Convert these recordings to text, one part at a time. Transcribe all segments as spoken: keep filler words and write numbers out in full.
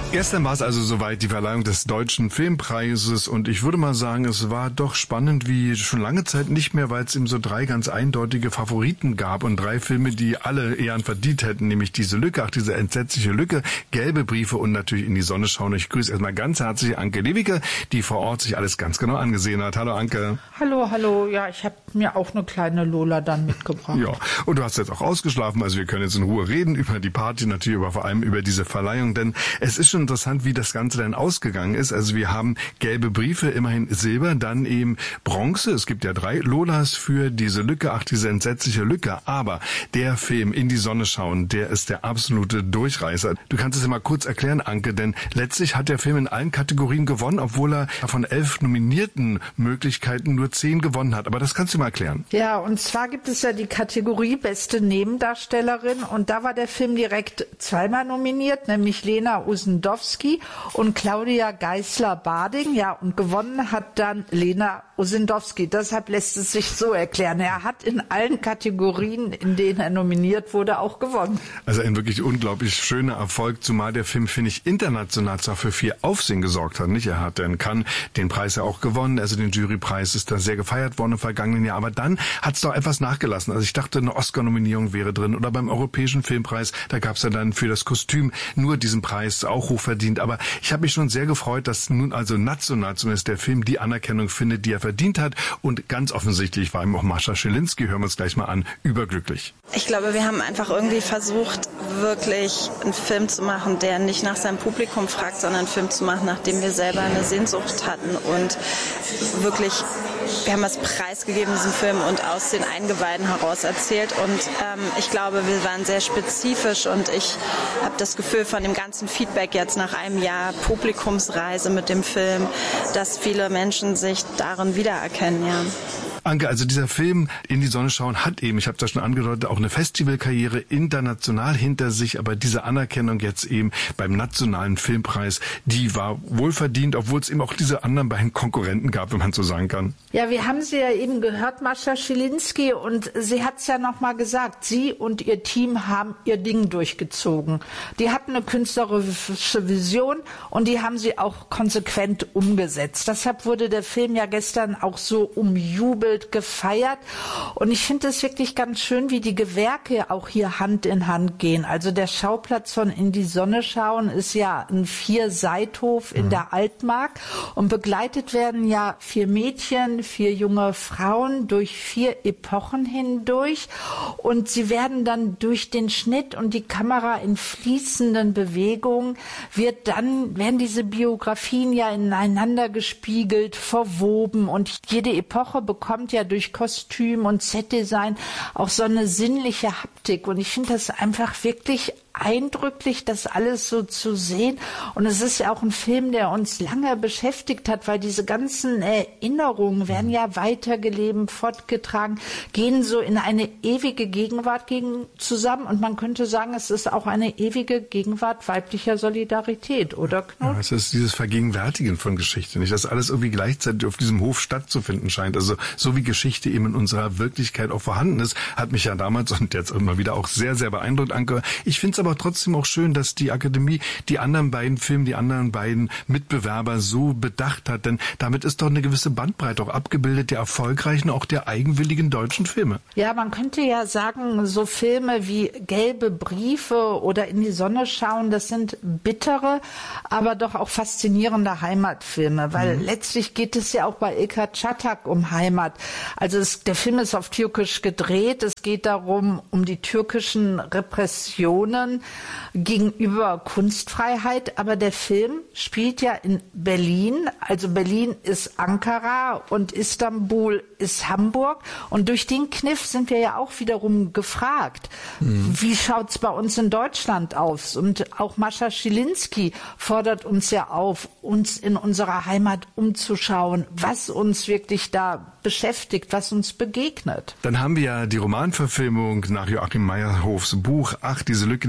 Gestern war es also soweit, die Verleihung des Deutschen Filmpreises, und ich würde mal sagen, es war doch spannend wie schon lange Zeit nicht mehr, weil es eben so drei ganz eindeutige Favoriten gab und drei Filme, die alle Ehren verdient hätten, nämlich diese Lücke, ach diese entsetzliche Lücke, Gelbe Briefe und natürlich In die Sonne schauen. Ich grüße erstmal ganz herzlich Anke Lewicke, die vor Ort sich alles ganz genau angesehen hat. Hallo Anke. Hallo, hallo. Ja, ich habe mir auch eine kleine Lola dann mitgebracht. Ja, und du hast jetzt auch ausgeschlafen, also wir können jetzt in Ruhe reden über die Party, natürlich aber vor allem über diese Verleihung, denn es ist schon interessant, wie das Ganze dann ausgegangen ist. Also wir haben Gelbe Briefe, immerhin Silber, dann eben Bronze. Es gibt ja drei Lolas für diese Lücke, ach diese entsetzliche Lücke. Aber der Film In die Sonne schauen, der ist der absolute Durchreißer. Du kannst es ja mal kurz erklären, Anke, denn letztlich hat der Film in allen Kategorien gewonnen, obwohl er von elf nominierten Möglichkeiten nur zehn gewonnen hat. Aber das kannst du mal erklären. Ja, und zwar gibt es ja die Kategorie Beste Nebendarstellerin, und da war der Film direkt zweimal nominiert, nämlich Lena Osendowski und Claudia Geisler-Barding. Ja, und gewonnen hat dann Lena Osendowski. Deshalb lässt es sich so erklären. Er hat in allen Kategorien, in denen er nominiert wurde, auch gewonnen. Also ein wirklich unglaublich schöner Erfolg, zumal der Film, finde ich, international zwar für viel Aufsehen gesorgt hat. Nicht? Er hat in Cannes den Preis ja auch gewonnen, also den Jurypreis ist da sehr gefeiert worden im vergangenen Jahr. Aber dann hat es doch etwas nachgelassen. Also ich dachte, eine Oscar-Nominierung wäre drin oder beim Europäischen Filmpreis, da gab es ja dann für das Kostüm nur diesen Preis, auch hochverdient. Aber ich habe mich schon sehr gefreut, dass nun also national zumindest der Film die Anerkennung findet, die er verdient hat. Und ganz offensichtlich war ihm auch Mascha Schilinski, hören wir uns gleich mal an, überglücklich. Ich glaube, wir haben einfach irgendwie versucht, wirklich einen Film zu machen, der nicht nach seinem Publikum fragt, sondern einen Film zu machen, nach dem wir selber eine Sehnsucht hatten. Und wirklich, wir haben das preisgegeben, diesen Film, und aus den Eingeweiden heraus erzählt. Und ähm, ich glaube, wir waren sehr spezifisch, und ich habe das Gefühl von dem ganzen Feedback jetzt nach einem Jahr Publikumsreise mit dem Film, dass viele Menschen sich darin wiedererkennen, ja. Anke, also dieser Film In die Sonne schauen hat eben, ich habe das schon angedeutet, auch eine Festivalkarriere international hinter sich, aber diese Anerkennung jetzt eben beim Nationalen Filmpreis, die war wohlverdient, obwohl es eben auch diese anderen beiden Konkurrenten gab, wenn man so sagen kann. Ja, wir haben sie ja eben gehört, Mascha Schilinski, und sie hat es ja nochmal gesagt, sie und ihr Team haben ihr Ding durchgezogen. Die hatten eine künstlerische Vision und die haben sie auch konsequent umgesetzt. Deshalb wurde der Film ja gestern auch so umjubelt, gefeiert, und ich finde es wirklich ganz schön, wie die Gewerke auch hier Hand in Hand gehen. Also der Schauplatz von In die Sonne schauen ist ja ein Vier-Seithof in mhm. der Altmark, und begleitet werden ja vier Mädchen, vier junge Frauen durch vier Epochen hindurch, und sie werden dann durch den Schnitt und die Kamera in fließenden Bewegungen, wird dann, werden diese Biografien ja ineinander gespiegelt, verwoben, und jede Epoche bekommt ja durch Kostüm und Setdesign auch so eine sinnliche Haptik, und ich finde das einfach wirklich eindrücklich, das alles so zu sehen. Und es ist ja auch ein Film, der uns lange beschäftigt hat, weil diese ganzen Erinnerungen werden ja weitergelebt, fortgetragen, gehen so in eine ewige Gegenwart gegen zusammen, und man könnte sagen, es ist auch eine ewige Gegenwart weiblicher Solidarität, oder Knut? Ja, es ist dieses Vergegenwärtigen von Geschichte, nicht, dass alles irgendwie gleichzeitig auf diesem Hof stattzufinden scheint. Also so wie Geschichte eben in unserer Wirklichkeit auch vorhanden ist, hat mich ja damals und jetzt immer wieder auch sehr, sehr beeindruckt, Anke. Ich finde es aber trotzdem auch schön, dass die Akademie die anderen beiden Filme, die anderen beiden Mitbewerber so bedacht hat, denn damit ist doch eine gewisse Bandbreite auch abgebildet, der erfolgreichen, auch der eigenwilligen deutschen Filme. Ja, man könnte ja sagen, so Filme wie Gelbe Briefe oder In die Sonne schauen, das sind bittere, aber doch auch faszinierende Heimatfilme, weil mhm. letztlich geht es ja auch bei Ilker Çatak um Heimat. Also es, der Film ist auf Türkisch gedreht, es geht darum, um die türkischen Repressionen gegenüber Kunstfreiheit, aber der Film spielt ja in Berlin, also Berlin ist Ankara und Istanbul ist Hamburg, und durch den Kniff sind wir ja auch wiederum gefragt, mhm. wie schaut's bei uns in Deutschland aus? Und auch Mascha Schilinski fordert uns ja auf, uns in unserer Heimat umzuschauen, was uns wirklich da beschäftigt, was uns begegnet. Dann haben wir ja die Romanverfilmung nach Joachim Meyerhofs Buch Ach, diese Lücke, die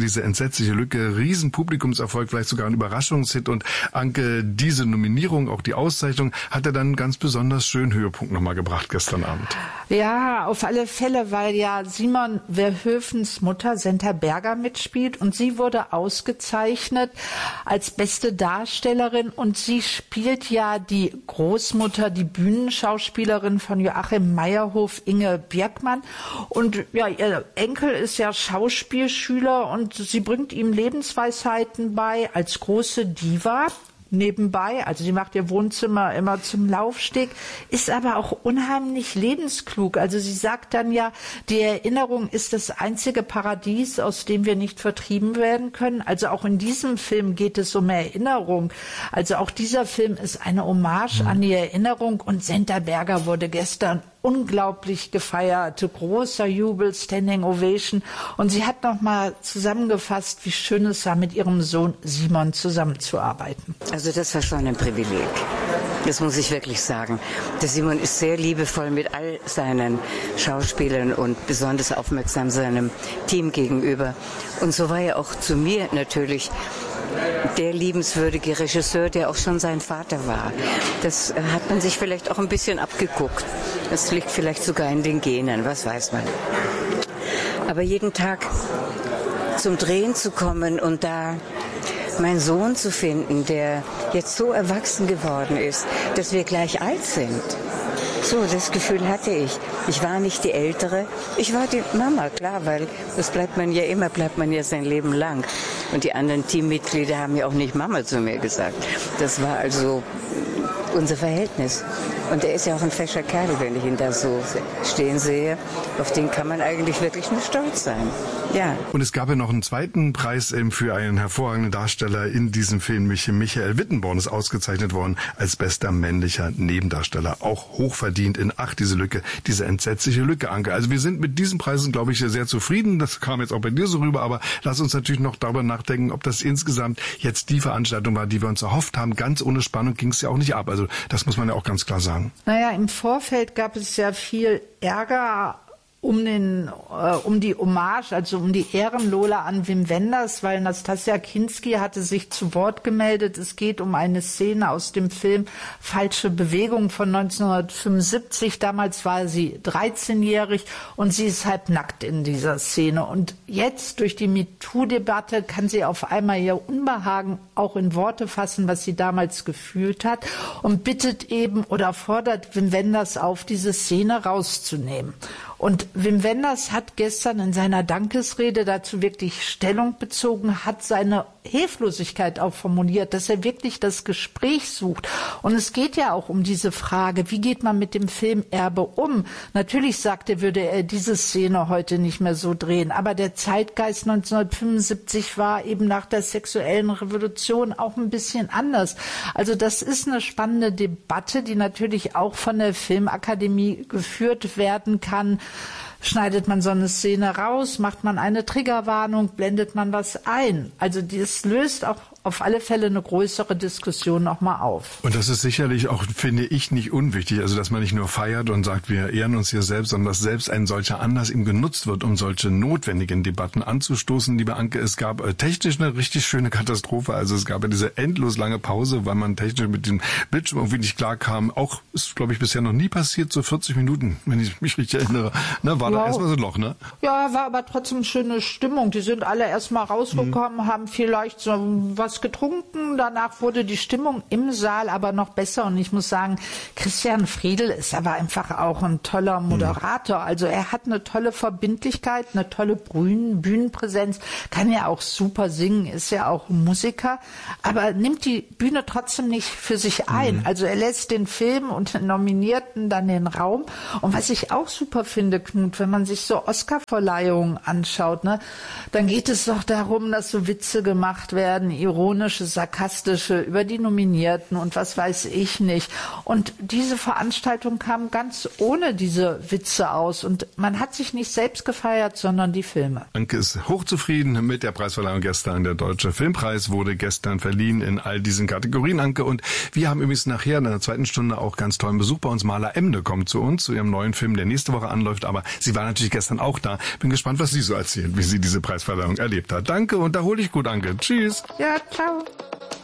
diese entsetzliche Lücke, Riesenpublikumserfolg, vielleicht sogar ein Überraschungshit. Und Anke, diese Nominierung, auch die Auszeichnung, hat er dann einen ganz besonders schönen Höhepunkt nochmal gebracht gestern Abend. Ja, auf alle Fälle, weil ja Simon Verhoevens Mutter Senta Berger mitspielt und sie wurde ausgezeichnet als beste Darstellerin und sie spielt ja die Großmutter, die Bühnenschauspielerin von Joachim Meyerhof, Inge Bjerkmann. Und ja, ihr Enkel ist ja Schauspielschüler und sie bringt ihm Lebensweisheiten bei als große Diva. Nebenbei, also sie macht ihr Wohnzimmer immer zum Laufsteg, ist aber auch unheimlich lebensklug. Also sie sagt dann ja, die Erinnerung ist das einzige Paradies, aus dem wir nicht vertrieben werden können. Also auch in diesem Film geht es um Erinnerung. Also auch dieser Film ist eine Hommage an die Erinnerung und Senta Berger wurde gestern unglaublich gefeiert, großer Jubel, Standing Ovation. Und sie hat noch mal zusammengefasst, wie schön es war, mit ihrem Sohn Simon zusammenzuarbeiten. Also das war schon ein Privileg. Das muss ich wirklich sagen. Der Simon ist sehr liebevoll mit all seinen Schauspielern und besonders aufmerksam seinem Team gegenüber. Und so war er auch zu mir natürlich der liebenswürdige Regisseur, der auch schon sein Vater war. Das hat man sich vielleicht auch ein bisschen abgeguckt. Das liegt vielleicht sogar in den Genen, was weiß man. Aber jeden Tag zum Drehen zu kommen und da meinen Sohn zu finden, der jetzt so erwachsen geworden ist, dass wir gleich alt sind. So, das Gefühl hatte ich. Ich war nicht die Ältere, ich war die Mama, klar, weil das bleibt man ja immer, bleibt man ja sein Leben lang. Und die anderen Teammitglieder haben ja auch nicht Mama zu mir gesagt. Das war also unser Verhältnis. Und er ist ja auch ein fescher Kerl, wenn ich ihn da so stehen sehe. Auf den kann man eigentlich wirklich nur stolz sein. Ja. Und es gab ja noch einen zweiten Preis eben für einen hervorragenden Darsteller in diesem Film. Michael Wittenborn ist ausgezeichnet worden als bester männlicher Nebendarsteller. Auch hochverdient in Ach, diese Lücke, diese entsetzliche Lücke, Anke. Also wir sind mit diesen Preisen, glaube ich, sehr zufrieden. Das kam jetzt auch bei dir so rüber. Aber lass uns natürlich noch darüber nachdenken, ob das insgesamt jetzt die Veranstaltung war, die wir uns erhofft haben. Ganz ohne Spannung ging es ja auch nicht ab. Also das muss man ja auch ganz klar sagen. Naja, im Vorfeld gab es ja viel Ärger um den, äh, um die Hommage, also um die Ehrenlola an Wim Wenders, weil Nastassja Kinski hatte sich zu Wort gemeldet. Es geht um eine Szene aus dem Film Falsche Bewegung von neunzehnhundertfünfundsiebzig. Damals war sie dreizehnjährig und sie ist halb nackt in dieser Szene. Und jetzt durch die MeToo-Debatte kann sie auf einmal ihr Unbehagen auch in Worte fassen, was sie damals gefühlt hat und bittet eben oder fordert Wim Wenders auf, diese Szene rauszunehmen. Und Wim Wenders hat gestern in seiner Dankesrede dazu wirklich Stellung bezogen, hat seine Hilflosigkeit auch formuliert, dass er wirklich das Gespräch sucht. Und es geht ja auch um diese Frage, wie geht man mit dem Filmerbe um? Natürlich, sagt er, würde er diese Szene heute nicht mehr so drehen. Aber der Zeitgeist neunzehnhundertfünfundsiebzig war eben nach der sexuellen Revolution auch ein bisschen anders. Also das ist eine spannende Debatte, die natürlich auch von der Filmakademie geführt werden kann. Schneidet man so eine Szene raus, macht man eine Triggerwarnung, blendet man was ein? Also das löst auch auf alle Fälle eine größere Diskussion nochmal auf. Und das ist sicherlich auch, finde ich, nicht unwichtig. Also dass man nicht nur feiert und sagt, wir ehren uns hier selbst, sondern dass selbst ein solcher Anlass eben genutzt wird, um solche notwendigen Debatten anzustoßen. Liebe Anke, es gab äh, technisch eine richtig schöne Katastrophe. Also es gab ja diese endlos lange Pause, weil man technisch mit dem Bildschirm irgendwie nicht klar kam. Auch ist, glaube ich, bisher noch nie passiert, so vierzig Minuten, wenn ich mich richtig erinnere. Ne, war wow. Da erstmal so ein Loch, ne? Ja, war aber trotzdem eine schöne Stimmung. Die sind alle erstmal rausgekommen, mhm. haben vielleicht so was getrunken. Danach wurde die Stimmung im Saal aber noch besser. Und ich muss sagen, Christian Friedl ist aber einfach auch ein toller Moderator. Mhm. Also er hat eine tolle Verbindlichkeit, eine tolle Bühnen, Bühnenpräsenz, kann ja auch super singen, ist ja auch Musiker, aber nimmt die Bühne trotzdem nicht für sich ein. Mhm. Also er lässt den Film und den Nominierten dann den Raum. Und was ich auch super finde, Knut, wenn man sich so Oscar-Verleihungen anschaut, ne, dann geht es doch darum, dass so Witze gemacht werden, Ironie ironische, sarkastische über die Nominierten und was weiß ich nicht. Und diese Veranstaltung kam ganz ohne diese Witze aus. Und man hat sich nicht selbst gefeiert, sondern die Filme. Anke ist hochzufrieden mit der Preisverleihung gestern. Der Deutsche Filmpreis wurde gestern verliehen in all diesen Kategorien, Anke. Und wir haben übrigens nachher in der zweiten Stunde auch ganz tollen Besuch bei uns. Maler Emde kommt zu uns, zu ihrem neuen Film, der nächste Woche anläuft. Aber sie war natürlich gestern auch da. Bin gespannt, was sie so erzählt, wie sie diese Preisverleihung erlebt hat. Danke und da hole ich gut, Anke. Tschüss. Ja, ciao.